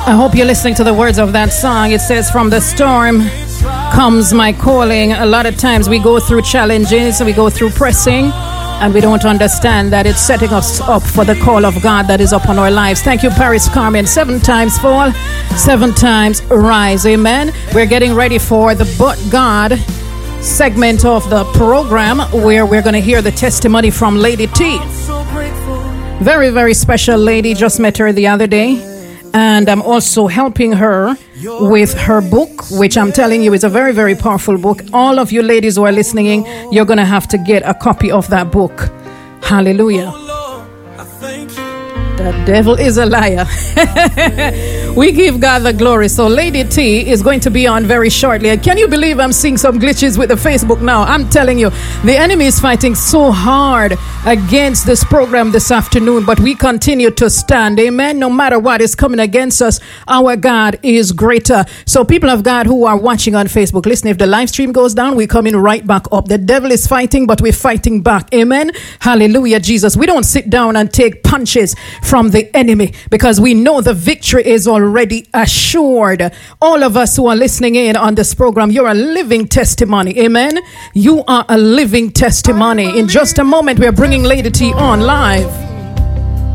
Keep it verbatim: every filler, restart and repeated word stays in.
I hope you're listening to the words of that song. It says, from the storm comes my calling. A lot of times we go through challenges, we go through pressing, and we don't understand that it's setting us up for the call of God that is upon our lives. Thank you, Paris Carmen. Seven times fall, seven times rise. Amen. We're getting ready for the But God segment of the program, where we're going to hear the testimony from Lady T. Very, very special lady. Just met her the other day. And I'm also helping her with her book, which I'm telling you is a very, very powerful book. All of you ladies who are listening, you're going to have to get a copy of that book. Hallelujah. The devil is a liar. We give God the glory. So Lady T is going to be on very shortly. Can you believe I'm seeing some glitches with the Facebook now? I'm telling you, the enemy is fighting so hard against this program this afternoon, but we continue to stand. Amen. No matter what is coming against us, our God is greater. So people of God who are watching on Facebook, listen, if the live stream goes down, we're coming right back up. The devil is fighting, but we're fighting back. Amen. Hallelujah, Jesus. We don't sit down and take punches from the enemy, because we know the victory is already assured. All of us who are listening in on this program, you're a living testimony. Amen. You are a living testimony. In just a moment, we're bringing Lady T on live.